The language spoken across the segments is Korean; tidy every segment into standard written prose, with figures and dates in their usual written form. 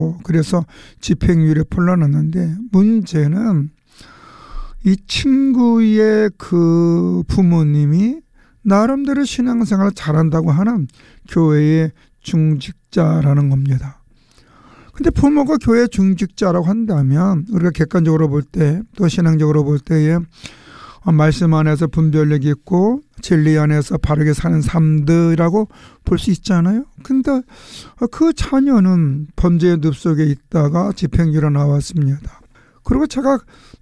그래서 집행유예를 풀러놨는데, 문제는 이 친구의 그 부모님이 나름대로 신앙생활을 잘한다고 하는 교회의 중직자라는 겁니다. 근데 부모가 교회 중직자라고 한다면 우리가 객관적으로 볼 때, 또 신앙적으로 볼 때에 말씀 안에서 분별력이 있고 진리 안에서 바르게 사는 삶들이라고 볼 수 있잖아요. 근데 그 자녀는 범죄의 늪속에 있다가 집행유예로 나왔습니다. 그리고 제가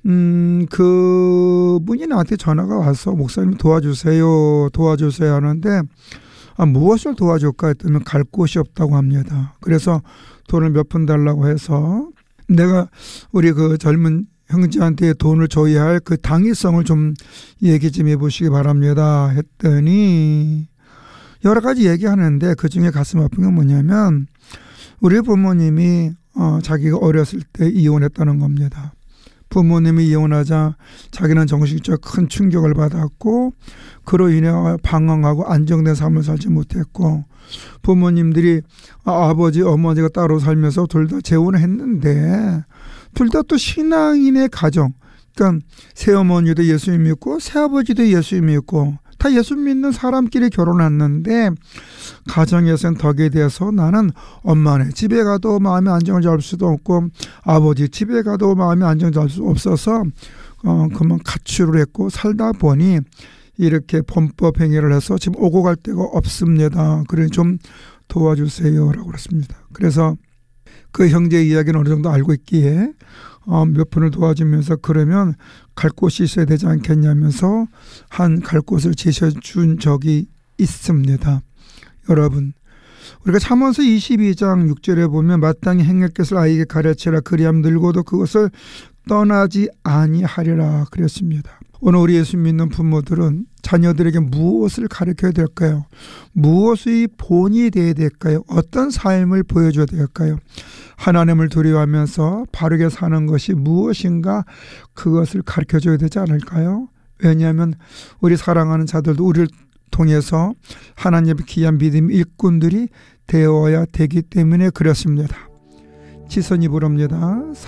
그분이 나한테 전화가 와서 목사님 도와주세요 하는데, 무엇을 도와줄까 했더니 갈 곳이 없다고 합니다. 그래서 돈을 몇 푼 달라고 해서 내가 우리 그 젊은 형제한테 돈을 줘야 할 그 당위성을 좀 얘기 좀 해보시기 바랍니다 했더니 여러 가지 얘기하는데, 그중에 가슴 아픈 건 뭐냐면 우리 부모님이 자기가 어렸을 때 이혼했다는 겁니다. 부모님이 이혼하자 자기는 정신적으로 큰 충격을 받았고 그로 인해 방황하고 안정된 삶을 살지 못했고, 부모님들이 아버지 어머니가 따로 살면서 둘 다 재혼을 했는데 둘 다 또 신앙인의 가정, 그러니까 새어머니도 예수 믿고 새아버지도 예수 믿고 다 예수 믿는 사람끼리 결혼했는데 가정에서는 덕에 대해서 나는 엄마네 집에 가도 마음의 안정을 잡을 수도 없고 아버지 집에 가도 마음의 안정을 잡을 수 없어서 그만 가출을 했고 살다 보니 이렇게 범법 행위를 해서 지금 오고 갈 데가 없습니다. 그러니 좀 도와주세요라고 그랬습니다. 그래서 그 형제 이야기는 어느 정도 알고 있기에 몇 분을 도와주면서 그러면 갈 곳이 있어야 되지 않겠냐면서 한 갈 곳을 제시해준 적이 있습니다. 여러분, 우리가 잠언서 22장 6절에 보면 마땅히 행할 것을 아이에게 가르치라 그리하면 늙어도 그것을 떠나지 아니하리라 그랬습니다. 오늘 우리 예수 믿는 부모들은 자녀들에게 무엇을 가르쳐야 될까요? 무엇의 본이 되어야 될까요? 어떤 삶을 보여줘야 될까요? 하나님을 두려워하면서 바르게 사는 것이 무엇인가, 그것을 가르쳐줘야 되지 않을까요? 왜냐하면 우리 사랑하는 자들도 우리를 통해서 하나님의 귀한 믿음 일꾼들이 되어야 되기 때문에 그렇습니다. 지선이 부릅니다.